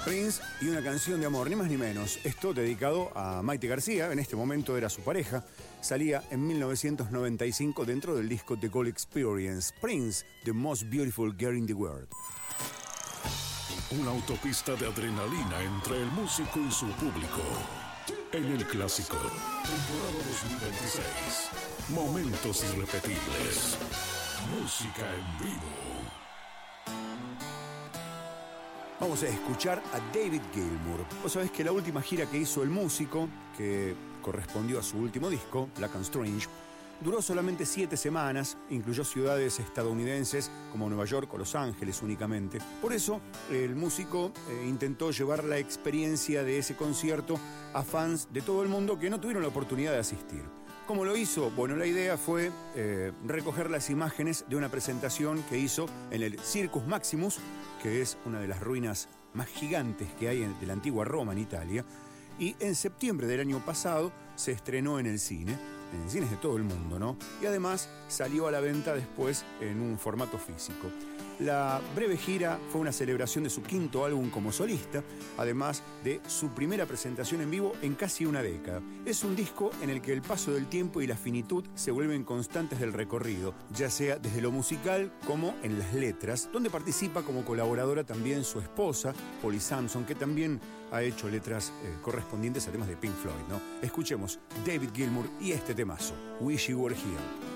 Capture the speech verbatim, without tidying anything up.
Prince y una canción de amor, ni más ni menos. Esto dedicado a Maite García, en este momento era su pareja. Salía en mil novecientos noventa y cinco dentro del disco The Gold Experience. Prince, The Most Beautiful Girl in the World. Una autopista de adrenalina entre el músico y su público. En el clásico, temporada dos mil veintiséis. Momentos irrepetibles. Música en vivo. Vamos a escuchar a David Gilmour. Vos sabés que la última gira que hizo el músico, que correspondió a su último disco, Black and Strange, duró solamente siete semanas, incluyó ciudades estadounidenses como Nueva York o Los Ángeles únicamente. Por eso, el músico eh, intentó llevar la experiencia de ese concierto a fans de todo el mundo que no tuvieron la oportunidad de asistir. ¿Cómo lo hizo? Bueno, la idea fue eh, recoger las imágenes de una presentación que hizo en el Circus Maximus, que es una de las ruinas más gigantes que hay en, de la antigua Roma en Italia, y en septiembre del año pasado se estrenó en el cine, en cines de todo el mundo, ¿no? Y además salió a la venta después en un formato físico. La breve gira fue una celebración de su quinto álbum como solista, además de su primera presentación en vivo en casi una década. Es un disco en el que el paso del tiempo y la finitud se vuelven constantes del recorrido, ya sea desde lo musical como en las letras, donde participa como colaboradora también su esposa, Polly Samson, que también ha hecho letras eh, correspondientes a temas de Pink Floyd, ¿no? Escuchemos David Gilmour y este temazo, Wish You Were Here.